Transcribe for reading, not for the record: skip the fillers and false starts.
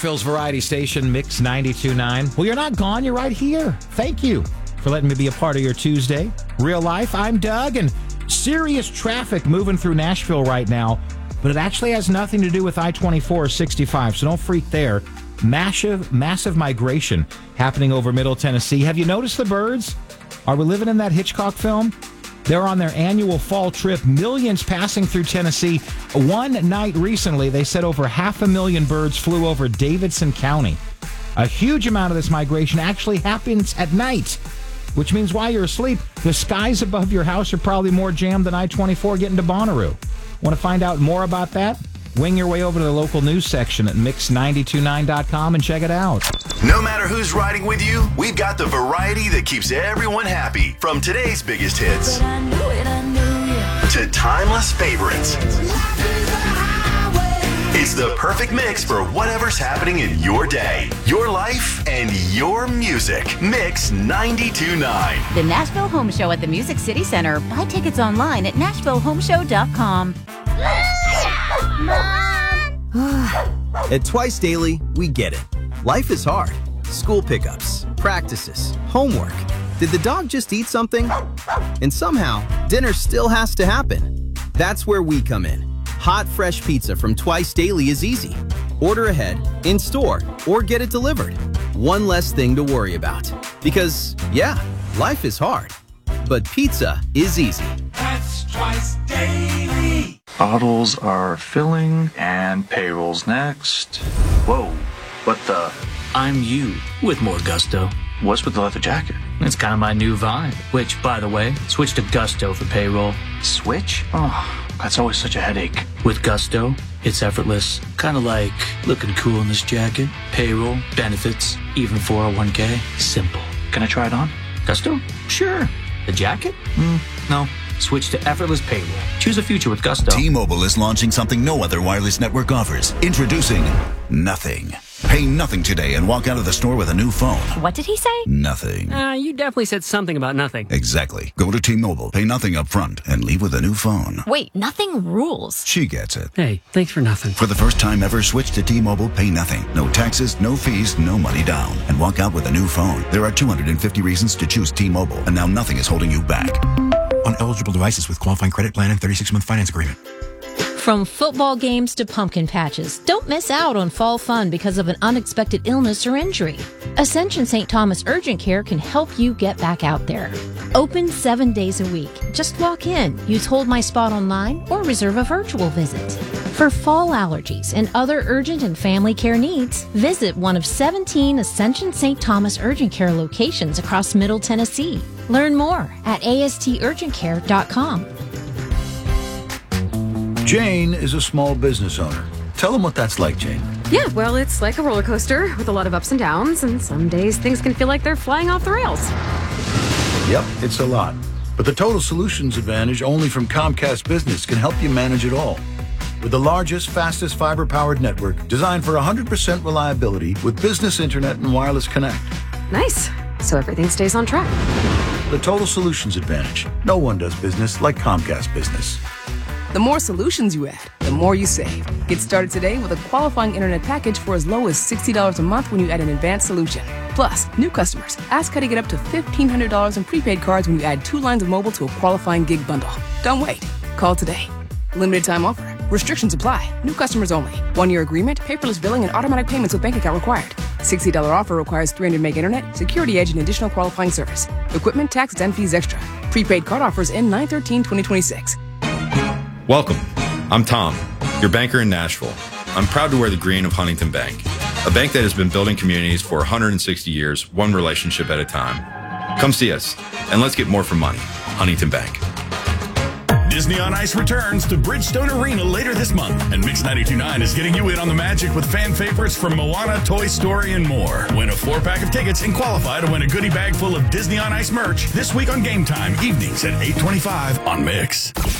Nashville's variety station, Mix 92.9. Well, you're not gone. You're right here. Thank you for letting me be a part of your Tuesday. Real life, I'm Doug, and serious traffic moving through Nashville right now, but it actually has nothing to do with I-24 or 65, so don't freak there. Massive migration happening over Middle Tennessee. Have you noticed the birds? Are we living in that Hitchcock film? They're on their annual fall trip, millions passing through Tennessee. One night recently, they said over 500,000 birds flew over Davidson County. A huge amount of this migration actually happens at night, which means while you're asleep, the skies above your house are probably more jammed than I-24 getting to Bonnaroo. Want to find out more about that? Wing your way over to the local news section at mix929.com and check it out. No matter who's riding with you, we've got the variety that keeps everyone happy. From today's biggest hits to timeless favorites. It's the perfect mix for whatever's happening in your day, your life, and your music. Mix 92.9. The Nashville Home Show at the Music City Center. Buy tickets online at NashvilleHomeShow.com. At Twice Daily, we get it. Life is hard. School pickups, practices, homework. Did the dog just eat something? And somehow, dinner still has to happen. That's where we come in. Hot, fresh pizza from Twice Daily is easy. Order ahead, in store, or get it delivered. One less thing to worry about. Because, yeah, life is hard. But pizza is easy. That's Twice Daily. Bottles are filling and payroll's next. Whoa, what the? I'm you with more gusto. What's with the leather jacket? It's kind of my new vibe, which, by the way, switch to Gusto for payroll. Switch? Oh, that's always such a headache. With Gusto, it's effortless. Kind of like looking cool in this jacket. Payroll, benefits, even 401k. Simple. Can I try it on? Gusto? Sure. The jacket? No. Switch to effortless payroll. Choose a future with Gusto. T-Mobile is launching something no other wireless network offers. Introducing Nothing. Pay nothing today and walk out of the store with a new phone. What did he say? Nothing. You definitely said something about nothing. Exactly. Go to T-Mobile, pay nothing up front, and leave with a new phone. Wait, nothing rules. She gets it. Hey, thanks for nothing. For the first time ever, switch to T-Mobile, pay nothing. No taxes, no fees, no money down. And walk out with a new phone. There are 250 reasons to choose T-Mobile, and now nothing is holding you back. On eligible devices with qualifying credit plan and 36-month finance agreement. From football games to pumpkin patches, don't miss out on fall fun because of an unexpected illness or injury. Ascension St. Thomas Urgent Care can help you get back out there. Open 7 days a week. Just walk in, use Hold My Spot online, or reserve a virtual visit. For fall allergies and other urgent and family care needs, visit one of 17 Ascension St. Thomas Urgent Care locations across Middle Tennessee. Learn more at asturgentcare.com. Jane is a small business owner. Tell them what that's like, Jane. Yeah, well, it's like a roller coaster with a lot of ups and downs, and some days things can feel like they're flying off the rails. Yep, it's a lot. But the Total Solutions Advantage only from Comcast Business can help you manage it all. With the largest, fastest fiber-powered network designed for 100% reliability with business internet and wireless connect. Nice. So everything stays on track. The Total Solutions Advantage. No one does business like Comcast Business. The more solutions you add, the more you save. Get started today with a qualifying internet package for as low as $60 a month when you add an advanced solution. Plus, new customers, ask how to get up to $1,500 in prepaid cards when you add 2 lines of mobile to a qualifying gig bundle. Don't wait. Call today. Limited time offer. Restrictions apply. New customers only. 1-year agreement, paperless billing, and automatic payments with bank account required. $60 offer requires 300 meg internet, security edge, and additional qualifying service. Equipment, taxes, and fees extra. Prepaid card offers end 9/13/2026. Welcome. I'm Tom, your banker in Nashville. I'm proud to wear the green of Huntington Bank, a bank that has been building communities for 160 years, one relationship at a time. Come see us, and let's get more for money. Huntington Bank. Disney on Ice returns to Bridgestone Arena later this month, and Mix 92.9 is getting you in on the magic with fan favorites from Moana, Toy Story, and more. Win a 4-pack of tickets and qualify to win a goodie bag full of Disney on Ice merch this week on Game Time, evenings at 8:25 on Mix.